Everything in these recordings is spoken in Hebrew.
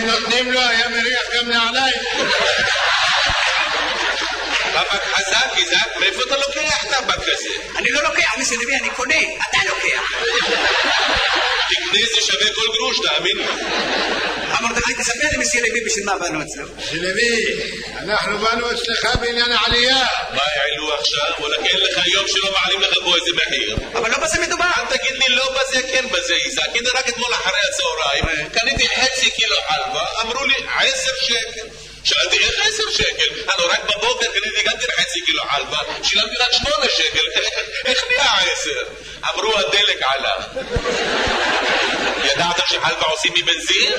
הם נותנים לו, היה מריח גם נעליים. טבק חזק, איזק, מאיפה אתה לוקח טבק כזה? אני לא לוקח, מסי לוי, אני קונה, אתה לוקח. תקנה זה שווה כל גרוש, תאמין לי. מרדכי, תספר לי מסי לוי בשביל מה באנו אצלו. מסי לוי, אנחנו באנו אצלך בעניין העלייה. מה העלו עכשיו? וואלה, אין לך יום שלא מעלים לך פה איזה מחיר. אבל לא בזה מדובר. אל תגיד לי לא בזה, כן בזה, איזק. הנה רק אתמול אחרי הצהריים, קניתי חצי קילו חלבה, אמרו לי 10 שקל. שאלתי איך 10 שקל? הלוא רק בבוקר קניתי גם חצי קילו חלבה, שילמתי רק 8 שקל, איך נהיה 10? אמרו הדלק עלה. ידעת שחלבה עושים מבנזין?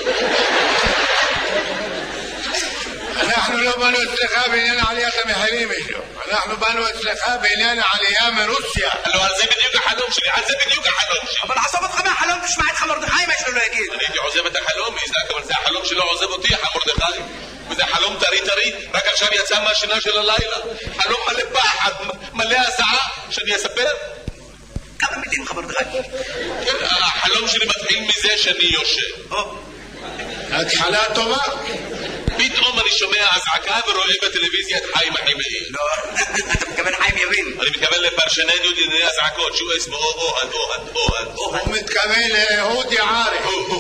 אנחנו לא באנו אצלך בעניין עליית המחירים, אנחנו באנו אצלך בעניין העלייה מרוסיה. לא, על זה בדיוק החלום שלי, על זה בדיוק החלום שלי. אבל עזוב אותך מהחלום, תשמע את מרדכי מה שלא להגיד. אני הייתי עוזב את החלום, איזק, אבל זה החלום שלא עוזב אותי, מרדכי. וזה חלום טרי, רק עכשיו יצא מהשינה של הלילה. חלום מלא פחד, מלא הזעה, שאני אספר? כמה מילים לך מרדכי? החלום שלי מתחיל מזה שאני יושב. התחלה טובה. פתאום אני שומע הזעקה ורואה בטלוויזיה את חיים החימאי. לא, אתה מתכוון חיים יבין. אני מתכוון לפרשננו דיני הזעקות, שהוא אסמו אוהד. הוא מתכוון לאהוד יערי.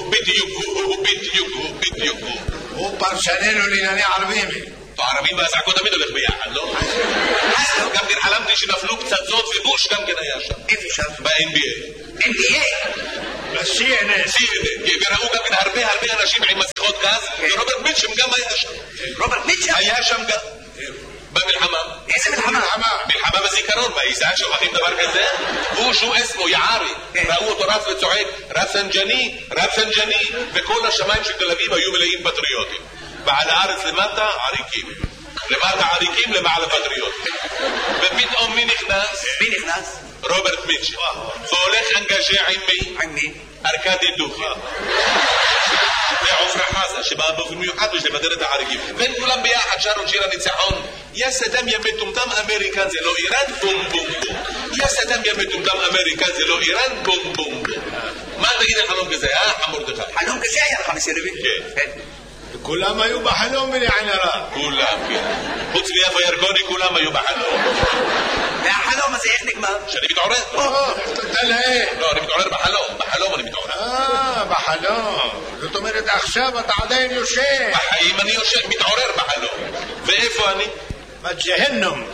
בדיוק. הוא פרשננו לענייני ערבים. הערבים והזעקות תמיד הולך ביחד, לא? גם כן חלמתי שנפלו פצצות ובוש גם כן היה שם. איפה שם? ב-NBA. NBA? ב-CNN. וראו גם כן הרבה אנשים עם מסכות גז, ורוברט מיטשם גם היה שם. רוברט מיטשם? היה שם גם. במלחמה. איזה מלחמה? מלחמה בזיכרון, מה, איזה שוכחים דבר כזה? הוא שהוא אסמו יערי. ראו אותו רץ וצועק, רפסנג'ני, וכל השמיים של תל אביב היו מלאים פטריוטים. ועל הארץ למטה עריקים, למעלה פטריוטים. ופתאום מי נכנס? רוברט מיטשם. והולך אנגז'ה עם מי? עם מי? ארקדי דוכי. ועופרה חזה שבאה באופן מיוחד בשביל לבדר את העריקים. והם כולם ביחד שרו שיר הניצחון. יא סדאם יא מטומטם אמריקן זה לא איראן בום בום בום. יא סדאם יא מטומטם אמריקן זה לא איראן בום בום בום. מה תגיד על חלום כזה, מרדכי? חלום כזה היה לך מסי לוי? כן. כולם היו בחלום בלעין הרע. כולם, כן. חוץ מיפה ירקוני כולם היו בחלום. והחלום הזה איך נגמר? שאני מתעורר. תודה להם. לא, אני מתעורר בחלום אני מתעורר. בחלום. זאת אומרת עכשיו אתה עדיין יושב. בחיים אני יושב, מתעורר בחלום. ואיפה אני? בג'הנום.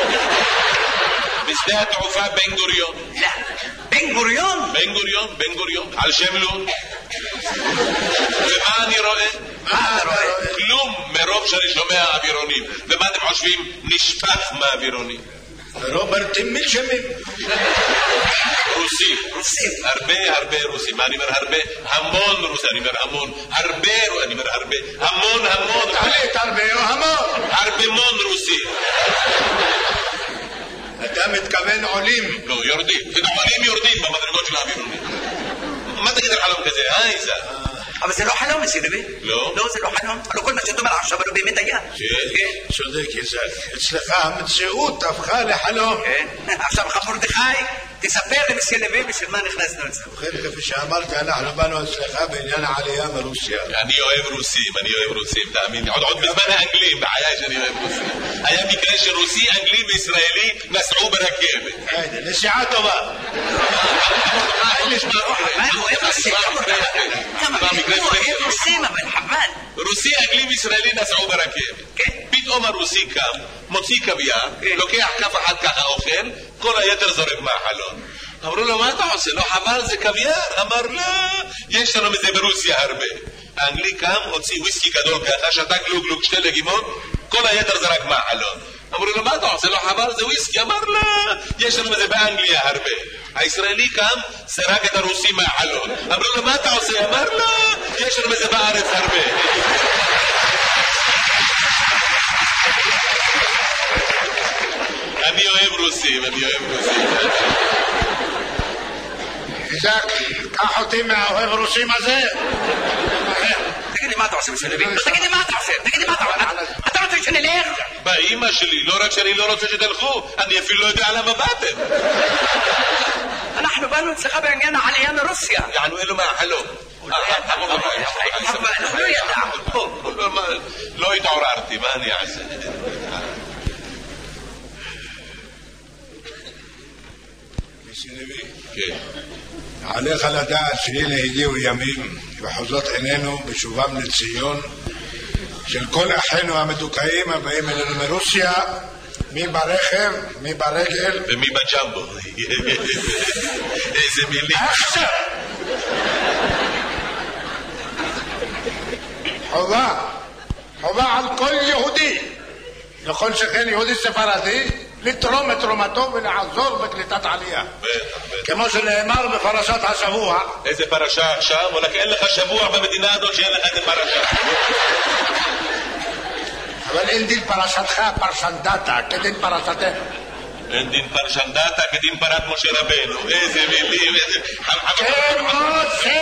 בשדה התעופה בן גוריון. לא. בן גוריון? בן גוריון. על שם לוד. ומה אני רואה? מה אתה רואה? כלום מרוב שאני שומע אווירונים. ומה אתם חושבים? נשפך מהאווירונים. רוברטים מיטשמים. רוסים. הרבה רוסים. מה אני אומר הרבה? המון רוסים. אני אומר המון. אני אומר הרבה. המון. תעלית הרבה או המון? הרבה רוסים. אתה מתכוון עולים. לא, יורדים. עולים יורדים במדרגות של האווירונים. מה תגיד על חלום כזה, איזה? אבל זה לא חלום מסי לוי. לא? לא, זה לא חלום. אבל כל מה שאתה אומר עכשיו לא באמת היה. כן. צודק איזק. אצלך המציאות הפכה לחלום. כן. עכשיו מרדכי, תספר למסי לוי בשביל מה נכנסנו אצלנו. ובכן, כפי שאמרתי, אנחנו באנו אצלך בעניין העלייה מרוסיה. אני אוהב רוסים, תאמין לי. עוד בזמן האנגלים, בחיי שאני אוהב רוסים. היה מקרה שרוסי, אנגלי וישראלי נסעו ברכבת. נסיעה טובה. הוא אוהב רוסים. הוא אוהב רוסים, אבל חבל. רוסי, אנגלי וישראלי נסעו ברכבת. פתאום הרוסי קם, מוציא קוויאר, לוקח כף אחת ככה אוכל, כל היתר זורק מהחלון. אמרו לו, מה אתה עושה? לא חבל, זה קוויאר? אמר, לא, יש לנו מזה ברוסיה הרבה. האנגלי קם, הוציא וויסקי גדול ככה, שתה גלוג 2 לגימות, כל היתר זרק מהחלון. אמרו לו, מה אתה עושה? לא חבל, זה וויסקי? אמר, לא, יש לנו מזה באנגליה הרבה. הישראלי קם, זרק את הרוסי מהחלון. אמרו לו, מה אתה עושה? אמר, לא, יש לנו מזה בארץ הרבה. אני אוהב רוסים. איזק, קח אותי מהאוהב רוסים הזה. תגיד לי מה אתה עושה מסי לוי? תגיד לי מה אתה עושה? אתה רוצה שנלך? באמא שלי, לא רק שאני לא רוצה שתלכו, אני אפילו לא יודע למה באתם. אנחנו באנו אצלך בעניין העלייה מרוסיה. יענו אלו מהחלום. אבל לא ידע. לא התעוררתי, מה אני אעשה? כן. עליך לדעת שהנה הגיעו ימים וחוזות עינינו בשובם לציון של כל אחינו המדוכאים הבאים אלינו מרוסיה, מי ברכב, מי ברגל ומי בג'מבו. איזה מילים. עכשיו חובה על כל יהודי, לכל שכן יהודי ספרדי, לתרום את תרומתו ולעזור בקליטת עלייה, כמו שנאמר בפרשת השבוע. איזה פרשה עכשיו? אולי אין לך שבוע במדינה הזאת שאין לך איזה פרשה. אבל אין דין פרשתך פרשנדתה כדין פרשתנו. אין דין פרשנדתה כדין פרת משה רבנו. איזה מילים, איזה... כמו